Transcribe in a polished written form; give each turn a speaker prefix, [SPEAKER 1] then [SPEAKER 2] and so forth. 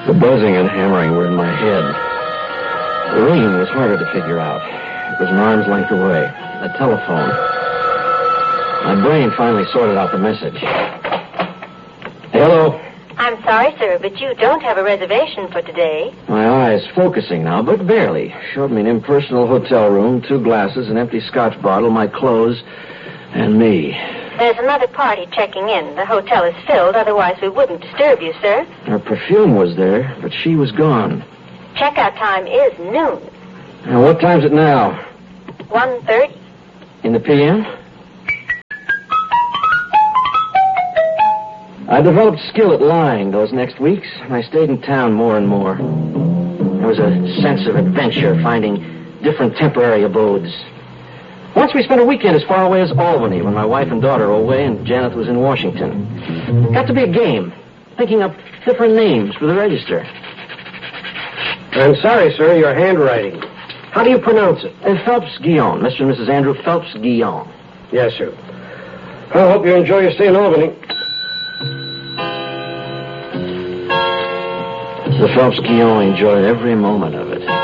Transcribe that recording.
[SPEAKER 1] The buzzing and hammering were in my head. The ringing was harder to figure out. It was an arm's length away. A telephone. My brain finally sorted out the message. Hello?
[SPEAKER 2] I'm sorry, sir, but you don't have a reservation for today.
[SPEAKER 1] My eyes focusing now, but barely. Showed me an impersonal hotel room, 2 glasses, an empty scotch bottle, my clothes, and me.
[SPEAKER 2] There's another party checking in. The hotel is filled, otherwise we wouldn't disturb you, sir.
[SPEAKER 1] Her perfume was there, but she was gone.
[SPEAKER 2] Checkout time is noon.
[SPEAKER 1] And what time's it now?
[SPEAKER 2] 1:30.
[SPEAKER 1] In the p.m.? I developed skill at lying those next weeks, and I stayed in town more and more. There was a sense of adventure, finding different temporary abodes. Once we spent a weekend as far away as Albany when my wife and daughter were away and Janet was in Washington. It got to be a game, thinking up different names for the register.
[SPEAKER 3] I'm sorry, sir, your handwriting. How do you pronounce it?
[SPEAKER 1] Phelps-Guillaume, Mr. and Mrs. Andrew Phelps-Guillaume.
[SPEAKER 3] Yes, sir. I hope you enjoy your stay in Albany.
[SPEAKER 1] The Phelps-Guillaume enjoyed every moment of it.